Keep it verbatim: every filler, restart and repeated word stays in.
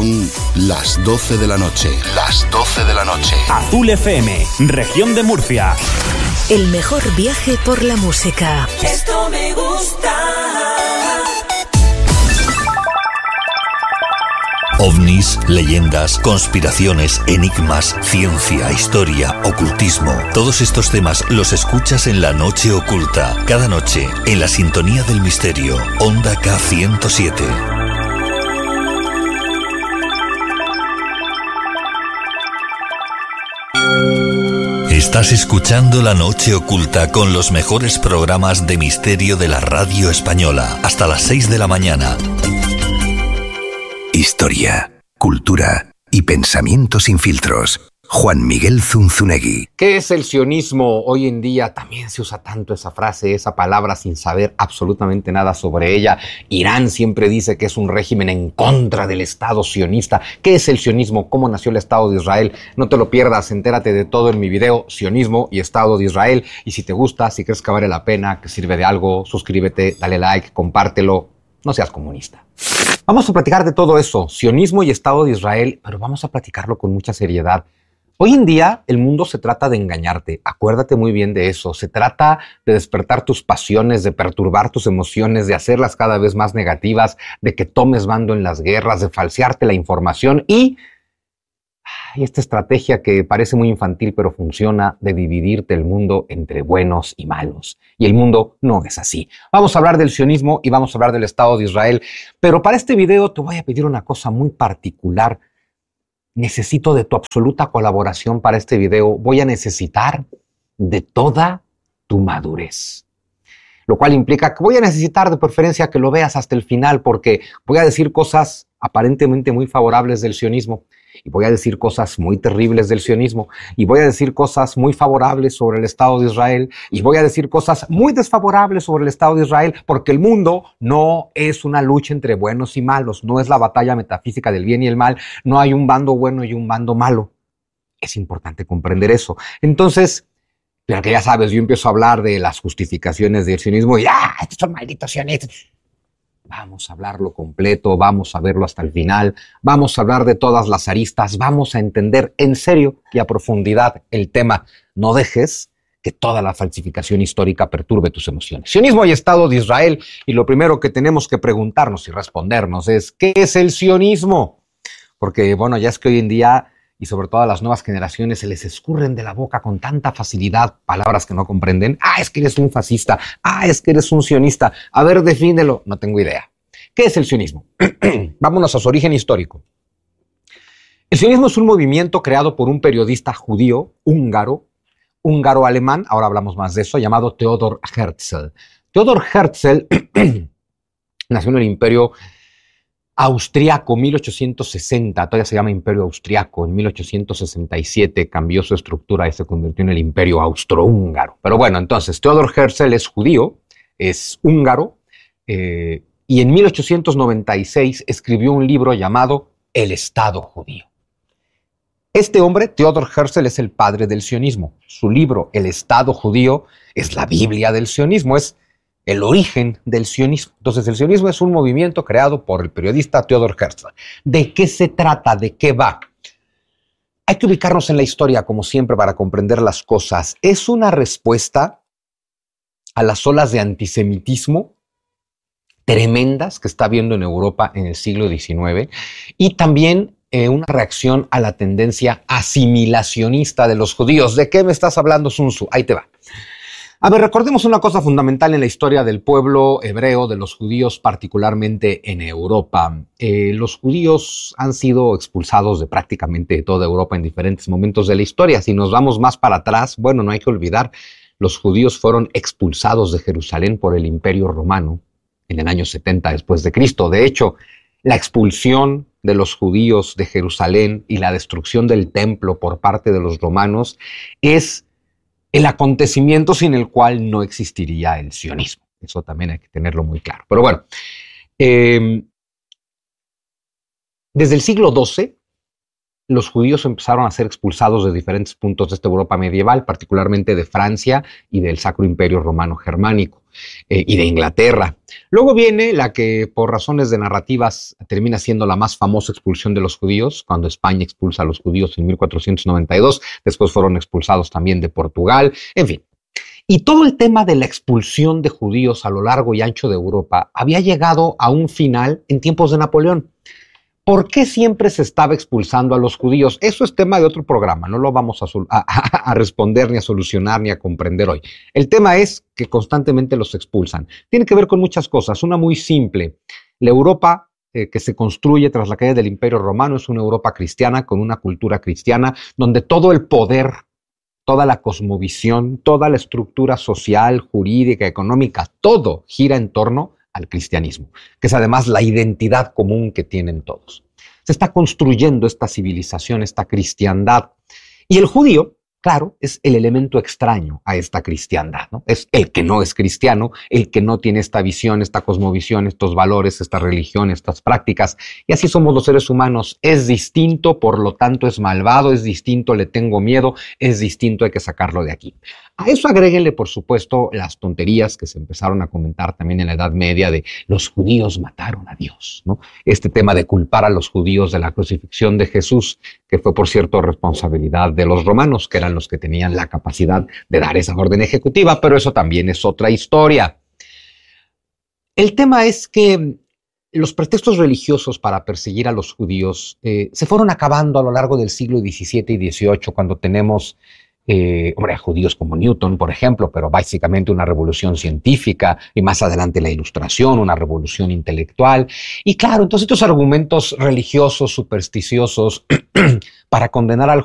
Son las doce de la noche. Las doce de la noche. Azul F M, región de Murcia. El mejor viaje por la música. Esto me gusta. OVNIs, leyendas, conspiraciones, enigmas, ciencia, historia, ocultismo. Todos estos temas los escuchas en La Noche Oculta. Cada noche, en la sintonía del misterio. Onda K ciento siete. Estás escuchando La Noche Oculta con los mejores programas de misterio de la radio española. Hasta las seis de la mañana. Historia, cultura y pensamiento sin filtros. Juan Miguel Zunzunegui. ¿Qué es el sionismo? Hoy en día también se usa tanto esa frase, esa palabra sin saber absolutamente nada sobre ella. Irán siempre dice que es un régimen en contra del Estado sionista. ¿Qué es el sionismo? ¿Cómo nació el Estado de Israel? No te lo pierdas, entérate de todo en mi video Sionismo y Estado de Israel. Y si te gusta, si crees que vale la pena, que sirve de algo, suscríbete, dale like, compártelo. No seas comunista. Vamos a platicar de todo eso, sionismo y Estado de Israel, pero vamos a platicarlo con mucha seriedad. Hoy en día el mundo se trata de engañarte, acuérdate muy bien de eso. Se trata de despertar tus pasiones, de perturbar tus emociones, de hacerlas cada vez más negativas, de que tomes bando en las guerras, de falsearte la información y... Y esta estrategia que parece muy infantil pero funciona, de dividirte el mundo entre buenos y malos. Y el mundo no es así. Vamos a hablar del sionismo y vamos a hablar del Estado de Israel. Pero para este video te voy a pedir una cosa muy particular. Necesito de tu absoluta colaboración para este video. Voy a necesitar de toda tu madurez. Lo cual implica que voy a necesitar de preferencia que lo veas hasta el final porque voy a decir cosas aparentemente muy favorables del sionismo. Y voy a decir cosas muy terribles del sionismo, y voy a decir cosas muy favorables sobre el Estado de Israel, y voy a decir cosas muy desfavorables sobre el Estado de Israel, porque el mundo no es una lucha entre buenos y malos, no es la batalla metafísica del bien y el mal, no hay un bando bueno y un bando malo. Es importante comprender eso. Entonces, claro que ya sabes, yo empiezo a hablar de las justificaciones del sionismo y ¡ah! Estos son malditos sionistas. Vamos a hablarlo completo, vamos a verlo hasta el final, vamos a hablar de todas las aristas, vamos a entender en serio y a profundidad el tema. No dejes que toda la falsificación histórica perturbe tus emociones. Sionismo y Estado de Israel, y lo primero que tenemos que preguntarnos y respondernos es ¿qué es el sionismo? Porque bueno, ya es que hoy en día, y sobre todo a las nuevas generaciones, se les escurren de la boca con tanta facilidad palabras que no comprenden. Ah, es que eres un fascista. Ah, es que eres un sionista. A ver, defínelo. No tengo idea. ¿Qué es el sionismo? Vámonos a su origen histórico. El sionismo es un movimiento creado por un periodista judío, húngaro, húngaro-alemán, ahora hablamos más de eso, llamado Theodor Herzl. Theodor Herzl nació en el Imperio Austriaco, mil ochocientos sesenta, todavía se llama Imperio Austriaco. En mil ochocientos sesenta y siete cambió su estructura y se convirtió en el Imperio Austrohúngaro. Pero bueno, entonces, Theodor Herzl es judío, es húngaro, eh, y en mil ochocientos noventa y seis escribió un libro llamado El Estado Judío. Este hombre, Theodor Herzl, es el padre del sionismo. Su libro, El Estado Judío, es la Biblia del sionismo, es el origen del sionismo. Entonces, el sionismo es un movimiento creado por el periodista Theodor Herzl. ¿De qué se trata? ¿De qué va? Hay que ubicarnos en la historia, como siempre, para comprender las cosas. Es una respuesta a las olas de antisemitismo tremendas que está habiendo en Europa en el siglo diecinueve y también eh, una reacción a la tendencia asimilacionista de los judíos. ¿De qué me estás hablando, Sun Tzu? Ahí te va. A ver, recordemos una cosa fundamental en la historia del pueblo hebreo, de los judíos, particularmente en Europa. Eh, los judíos han sido expulsados de prácticamente toda Europa en diferentes momentos de la historia. Si nos vamos más para atrás, bueno, no hay que olvidar, los judíos fueron expulsados de Jerusalén por el Imperio Romano en el año setenta después de Cristo. De hecho, la expulsión de los judíos de Jerusalén y la destrucción del templo por parte de los romanos es el acontecimiento sin el cual no existiría el sionismo. Eso también hay que tenerlo muy claro. Pero bueno, eh, desde el siglo doce, los judíos empezaron a ser expulsados de diferentes puntos de esta Europa medieval, particularmente de Francia y del Sacro Imperio Romano Germánico eh, y de Inglaterra. Luego viene la que por razones de narrativas termina siendo la más famosa expulsión de los judíos, cuando España expulsa a los judíos en mil cuatrocientos noventa y dos, después fueron expulsados también de Portugal, en fin. Y todo el tema de la expulsión de judíos a lo largo y ancho de Europa había llegado a un final en tiempos de Napoleón. ¿Por qué siempre se estaba expulsando a los judíos? Eso es tema de otro programa, no lo vamos a, a, a responder, ni a solucionar, ni a comprender hoy. El tema es que constantemente los expulsan. Tiene que ver con muchas cosas. Una muy simple. La Europa eh, que se construye tras la caída del Imperio Romano es una Europa cristiana, con una cultura cristiana, donde todo el poder, toda la cosmovisión, toda la estructura social, jurídica, económica, todo gira en torno al cristianismo, que es además la identidad común que tienen todos. Se está construyendo esta civilización, esta cristiandad. Y el judío, claro, es el elemento extraño a esta cristiandad, ¿no? Es el que no es cristiano, el que no tiene esta visión, esta cosmovisión, estos valores, esta religión, estas prácticas. Y así somos los seres humanos. Es distinto, por lo tanto es malvado, es distinto, le tengo miedo, es distinto, hay que sacarlo de aquí. A eso agréguenle, por supuesto, las tonterías que se empezaron a comentar también en la Edad Media de los judíos mataron a Dios, ¿no? Este tema de culpar a los judíos de la crucifixión de Jesús, que fue, por cierto, responsabilidad de los romanos, que eran los que tenían la capacidad de dar esa orden ejecutiva, pero eso también es otra historia. El tema es que los pretextos religiosos para perseguir a los judíos eh, se fueron acabando a lo largo del siglo diecisiete y dieciocho, cuando tenemos Eh, hombre, a judíos como Newton, por ejemplo, pero básicamente una revolución científica y más adelante la Ilustración, una revolución intelectual. Y claro, entonces estos argumentos religiosos, supersticiosos, para condenar al